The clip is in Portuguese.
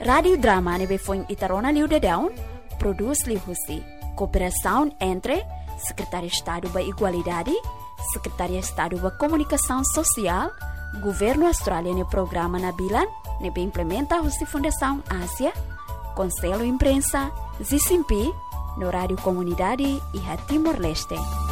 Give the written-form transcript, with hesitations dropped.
Radio Drama nebe foi Itarona Liu de Down, produz Liu Husi. Cooperação entre Secretaria de Estado da Igualdade, Secretaria de Estado da Comunicação Social, Governo Australiano no Programa Nabilan, nebe implementa a Fundação Ásia, Conselho Imprensa, ZICIMPI, no Rádio Comunidade e a Timor-Leste.